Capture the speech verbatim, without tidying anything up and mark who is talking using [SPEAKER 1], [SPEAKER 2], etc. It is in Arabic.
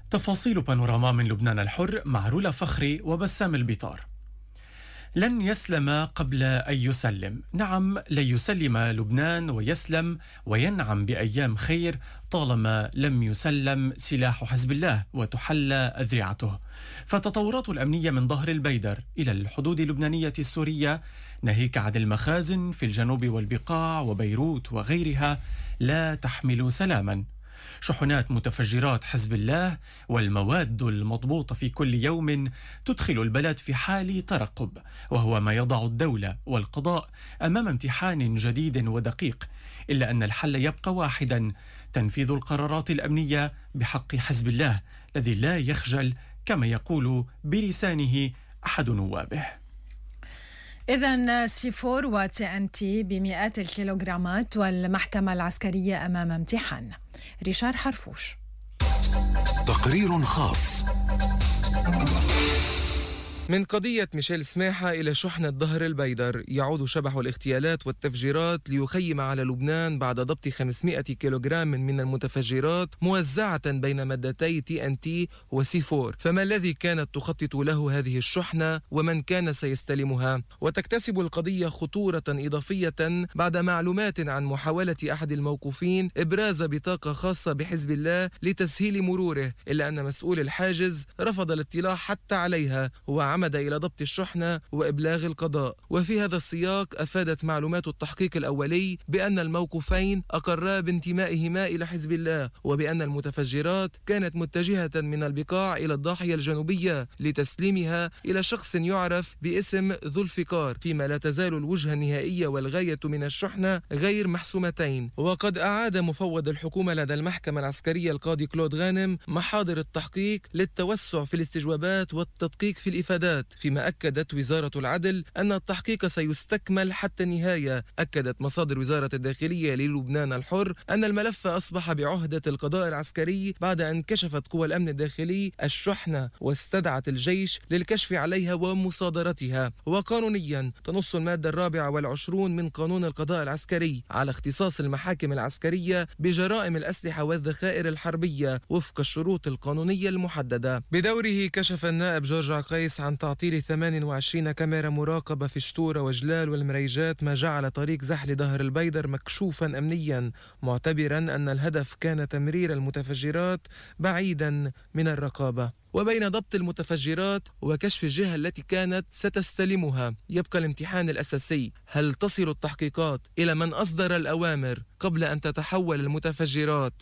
[SPEAKER 1] تفاصيل بانوراما من لبنان الحر مع رولا فخري وبسام البيطار. لن يسلم قبل أن يسلم. نعم، لن يسلم لبنان ويسلم وينعم بأيام خير طالما لم يسلم سلاح حزب الله وتحلى أذرعته. فالتطورات الأمنية من ظهر البيدر إلى الحدود اللبنانية السورية، ناهيك عن المخازن في الجنوب والبقاع وبيروت وغيرها، لا تحمل سلاما. شحنات متفجرات حزب الله والمواد المضبوطة في كل يوم تدخل البلد في حال ترقب، وهو ما يضع الدولة والقضاء أمام امتحان جديد ودقيق. إلا أن الحل يبقى واحدا: تنفيذ القرارات الأمنية بحق حزب الله الذي لا يخجل، كما يقول بلسانه أحد نوابه.
[SPEAKER 2] إذن سي فور وتي أن تي بمئات الكيلوغرامات والمحكمة العسكرية أمام امتحان. ريشار حرفوش.
[SPEAKER 3] تقرير خاص
[SPEAKER 4] من قضية ميشيل سماحة إلى شحنة ظهر البيدر، يعود شبح الاغتيالات والتفجيرات ليخيم على لبنان بعد ضبط خمسمئة كيلوغرام من المتفجرات موزعة بين مادتي تي أن تي وسي فور. فما الذي كانت تخطط له هذه الشحنة ومن كان سيستلمها؟ وتكتسب القضية خطورة إضافية بعد معلومات عن محاولة أحد الموقوفين إبراز بطاقة خاصة بحزب الله لتسهيل مروره، إلا أن مسؤول الحاجز رفض الاطلاع حتى عليها وعمد إلى ضبط الشحنة وإبلاغ القضاء. وفي هذا السياق أفادت معلومات التحقيق الأولي بأن الموقوفين أقرا بانتمائهما إلى حزب الله، وبأن المتفجرات كانت متجهة من البقاع إلى الضاحية الجنوبية لتسليمها إلى شخص يعرف باسم ذو الفقار، فيما لا تزال الوجهة النهائية والغاية من الشحنة غير محسومتين. وقد أعاد مفوض الحكومة لدى المحكمة العسكرية القاضي كلود غانم محاضر التحقيق للتوسع في الاستجوابات والتدقيق في الإفادات، فيما أكدت وزارة العدل أن التحقيق سيستكمل حتى النهاية. أكدت مصادر وزارة الداخلية للبنان الحر أن الملف أصبح بعهدة القضاء العسكري بعد أن كشفت قوى الأمن الداخلي الشحنة واستدعت الجيش للكشف عليها ومصادرتها. وقانونيا تنص المادة الرابعة والعشرون من قانون القضاء العسكري على اختصاص المحاكم العسكرية بجرائم الأسلحة والذخائر الحربية وفق الشروط القانونية المحددة. بدوره كشف النائب جورج عقيس عن تعطيل ثمانية وعشرين كاميرا مراقبة في شطورة وجلال والمريجات، ما جعل طريق زحل ظهر البيدر مكشوفا أمنيا، معتبرا أن الهدف كان تمرير المتفجرات بعيدا من الرقابة. وبين ضبط المتفجرات وكشف الجهة التي كانت ستستلمها يبقى الامتحان الأساسي: هل تصل التحقيقات إلى من أصدر الأوامر قبل أن تتحول المتفجرات